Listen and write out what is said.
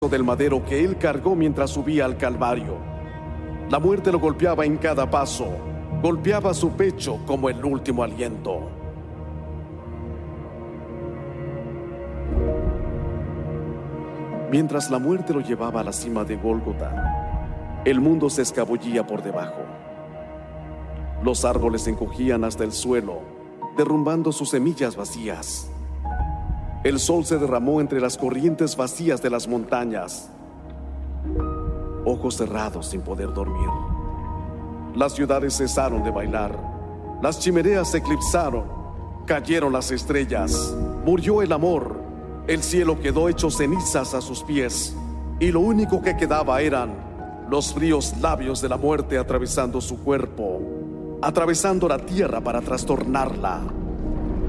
del madero que él cargó mientras subía al Calvario. La muerte lo golpeaba en cada paso, golpeaba su pecho como el último aliento. Mientras la muerte lo llevaba a la cima de Gólgota, el mundo se escabullía por debajo. Los árboles se encogían hasta el suelo, derrumbando sus semillas vacías. El sol se derramó entre las corrientes vacías de las montañas. Ojos cerrados sin poder dormir. Las ciudades cesaron de bailar. Las chimeneas se eclipsaron. Cayeron las estrellas. Murió el amor. El cielo quedó hecho cenizas a sus pies. Y lo único que quedaba eran los fríos labios de la muerte atravesando su cuerpo, atravesando la tierra para trastornarla.